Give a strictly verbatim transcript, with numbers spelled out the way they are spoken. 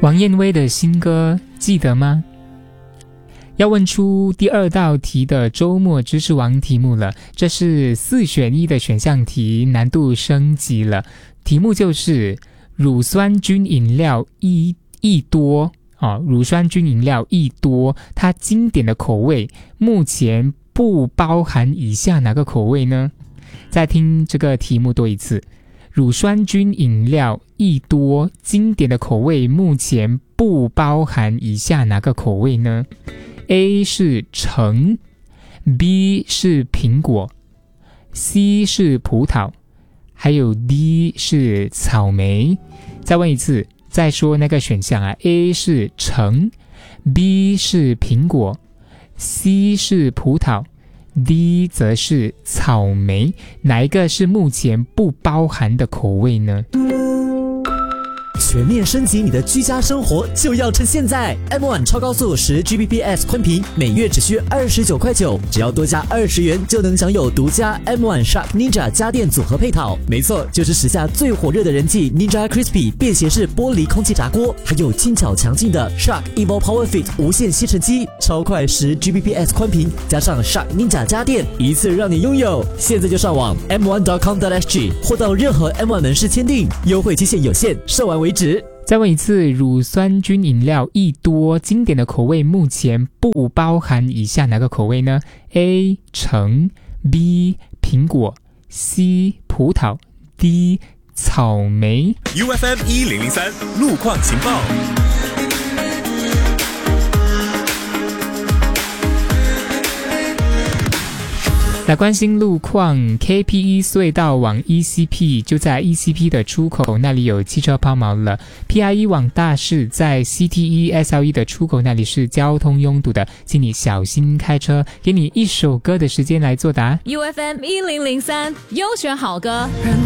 王燕威的新歌记得吗？要问出第二道题的周末知识王题目了，这是四选一的选项题，难度升级了。题目就是乳酸菌饮料益益多、哦、乳酸菌饮料益多，它经典的口味目前不包含以下哪个口味呢？再听这个题目多一次。乳酸菌饮料益多经典的口味目前不包含以下哪个口味呢？ A 是橙， B 是苹果， C 是葡萄，还有 D 是草莓。再问一次，再说那个选项啊 A 是橙， B 是苹果， C 是葡萄， D 则是草莓，哪一个是目前不包含的口味呢？ 全面升级你的居家生活就要趁现在 M 一 超高速 十 G B P S 宽频每月只需二十九块九，只要多加二十元就能享有独家 M 一 Shark Ninja 家电组合配套。没错，就是时下最火热的人气 Ninja Crispy 便携式玻璃空气炸锅，还有轻巧强劲的 Shark Evo Power Fit 无线吸尘机，超快 十 G B P S 宽频加上 Shark Ninja 家电，一次让你拥有。现在就上网 M 一 点 com 点 S G 或到任何 M 一 门市签订，优惠期限有限，售完为止。 再问一次，乳酸菌饮料益多经典的口味目前不包含以下哪个口味呢？ A 橙， B 苹果， C 葡萄， D 草莓。 U F M 一零零三路况情报。 来关心路况 ，K P E 隧道往 E C P 就在 E C P 的出口那里有汽车抛锚了。P I E 往大市在 C T E S L E 的出口那里是交通拥堵的，请你小心开车。给你一首歌的时间来作答。 U F M 一零零三优选好歌。